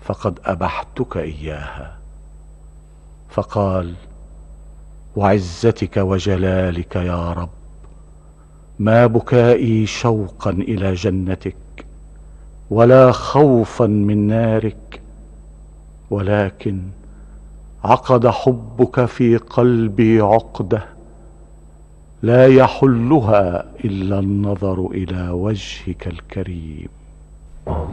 فقد أبحتك إياها. فقال: وعزتك وجلالك يا رب، ما بكائي شوقا إلى جنتك ولا خوفا من نارك، ولكن عقد حبك في قلبي عقدة لا يحلها إلا النظر إلى وجهك الكريم.